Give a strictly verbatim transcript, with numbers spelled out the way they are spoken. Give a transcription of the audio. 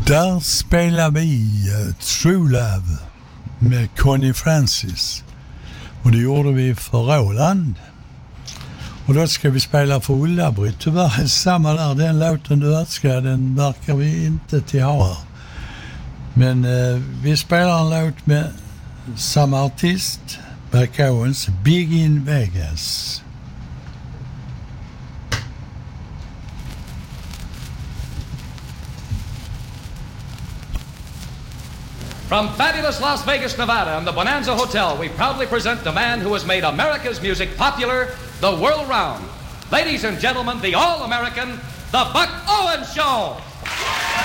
Där spelar vi uh, True Love med Connie Francis. Och det gjorde vi för Roland. Och då ska vi spela för Ulla-Britt. Tyvärr är samma där. Den låten du önskar, den verkar vi inte till ha här. Men uh, vi spelar en låt med samma artist, Buck Owens, Big in Vegas. From fabulous Las Vegas, Nevada and the Bonanza Hotel, we proudly present the man who has made America's music popular the world round. Ladies and gentlemen, the All-American, the Buck Owens Show.